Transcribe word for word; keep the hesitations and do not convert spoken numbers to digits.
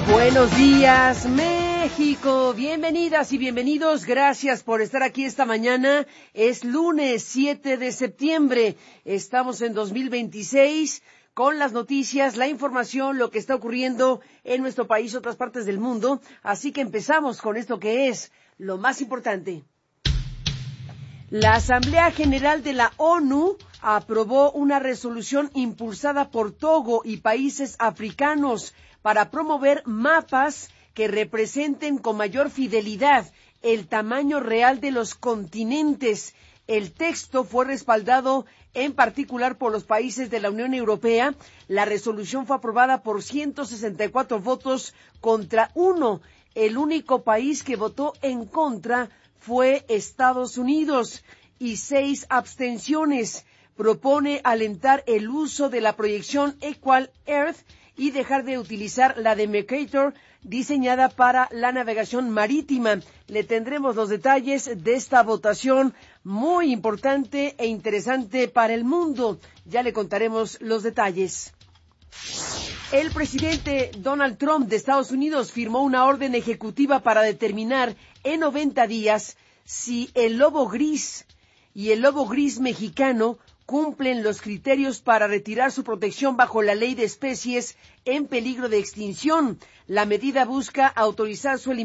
Buenos días, México. Bienvenidas y bienvenidos. Gracias por estar aquí esta mañana. Es lunes siete de septiembre. Estamos en dos mil veintiséis con las noticias, la información, lo que está ocurriendo en nuestro país y otras partes del mundo. Así que empezamos con esto que es lo más importante. La Asamblea General de la ONU aprobó una resolución impulsada por Togo y países africanos para promover mapas que representen con mayor fidelidad el tamaño real de los continentes. El texto fue respaldado en particular por los países de la Unión Europea. La resolución fue aprobada por ciento sesenta y cuatro votos contra uno. El único país que votó en contra fue Estados Unidos y seis abstenciones. Propone alentar el uso de la proyección Equal Earth y dejar de utilizar la de Mercator, diseñada para la navegación marítima. Le tendremos los detalles de esta votación muy importante e interesante para el mundo. Ya le contaremos los detalles. El presidente Donald Trump de Estados Unidos firmó una orden ejecutiva para determinar en noventa días si el lobo gris y el lobo gris mexicano cumplen los criterios para retirar su protección bajo la ley de especies en peligro de extinción. La medida busca autorizar su eliminación